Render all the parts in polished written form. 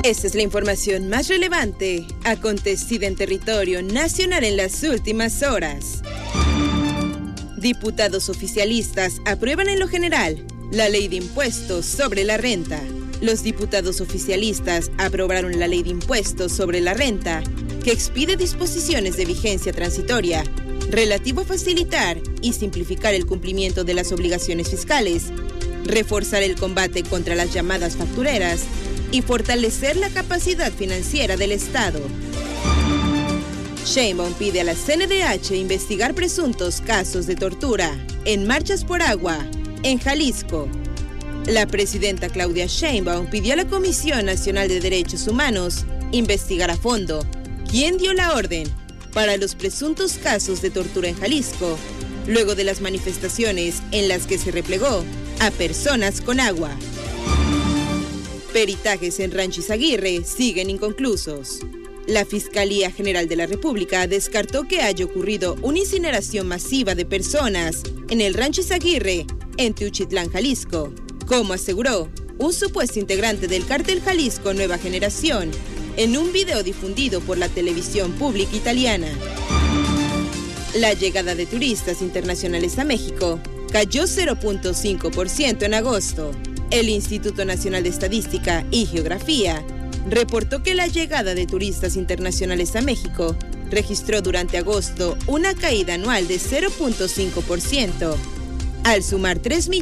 Esta es la información más relevante acontecida en territorio nacional en las últimas horas. Diputados oficialistas aprueban en lo general la ley de impuestos sobre la renta. Los diputados oficialistas aprobaron la ley de impuestos sobre la renta, que expide disposiciones de vigencia transitoria relativo a facilitar y simplificar el cumplimiento de las obligaciones fiscales, reforzar el combate contra las llamadas factureras y fortalecer la capacidad financiera del Estado. Sheinbaum pide a la CNDH investigar presuntos casos de tortura en marchas por agua en Jalisco. La presidenta Claudia Sheinbaum pidió a la Comisión Nacional de Derechos Humanos investigar a fondo quién dio la orden para los presuntos casos de tortura en Jalisco, luego de las manifestaciones en las que se replegó a personas con agua. Peritajes en Rancho Izaguirre siguen inconclusos. La Fiscalía General de la República descartó que haya ocurrido una incineración masiva de personas en el Rancho Izaguirre, en Teochitlán, Jalisco, como aseguró un supuesto integrante del cártel Jalisco Nueva Generación en un video difundido por la televisión pública italiana. La llegada de turistas internacionales a México cayó 0.5% en agosto. El Instituto Nacional de Estadística y Geografía reportó que la llegada de turistas internacionales a México registró durante agosto una caída anual de 0.5%, al sumar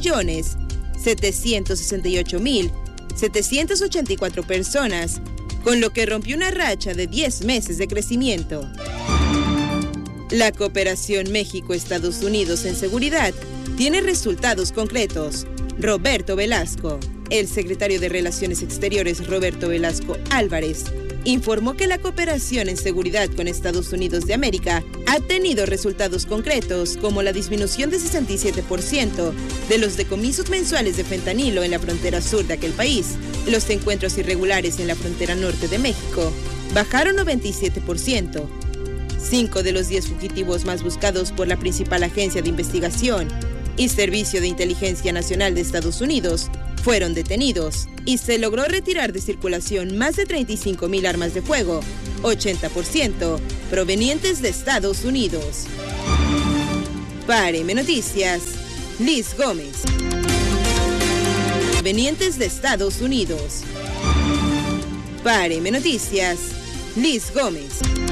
3.768.784 personas, con lo que rompió una racha de 10 meses de crecimiento. La cooperación México-Estados Unidos en seguridad tiene resultados concretos. Roberto Velasco, el secretario de Relaciones Exteriores Roberto Velasco Álvarez, informó que la cooperación en seguridad con Estados Unidos de América ha tenido resultados concretos, como la disminución de 67% de los decomisos mensuales de fentanilo en la frontera sur de aquel país. Los encuentros irregulares en la frontera norte de México bajaron 97%. 5 de los 10 fugitivos más buscados por la principal agencia de investigación y Servicio de Inteligencia Nacional de Estados Unidos fueron detenidos y se logró retirar de circulación más de 35,000 armas de fuego, 80% provenientes de Estados Unidos. Para AM Noticias, Liz Gómez. Provenientes de Estados Unidos. Para AM Noticias, Liz Gómez.